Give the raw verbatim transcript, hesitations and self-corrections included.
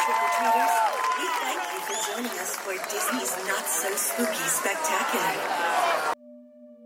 trick-or-treaters. We thank you for joining us for Disney's Not So Spooky Spectacular.